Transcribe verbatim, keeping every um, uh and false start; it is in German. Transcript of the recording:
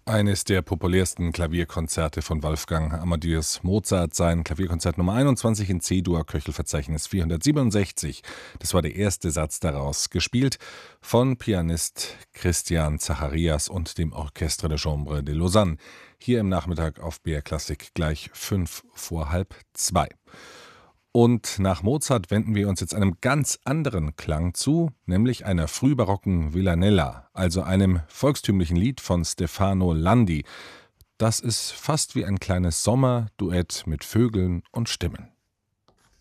Eines der populärsten Klavierkonzerte von Wolfgang Amadeus Mozart, sein Klavierkonzert Nummer einundzwanzig in C-Dur, Köchelverzeichnis vierhundertsiebenundsechzig. Das war der erste Satz daraus, gespielt von Pianist Christian Zacharias und dem Orchestre de Chambre de Lausanne. Hier im Nachmittag auf B R Klassik gleich fünf vor halb zwei. Und nach Mozart wenden wir uns jetzt einem ganz anderen Klang zu, nämlich einer frühbarocken Villanella, also einem volkstümlichen Lied von Stefano Landi. Das ist fast wie ein kleines Sommerduett mit Vögeln und Stimmen.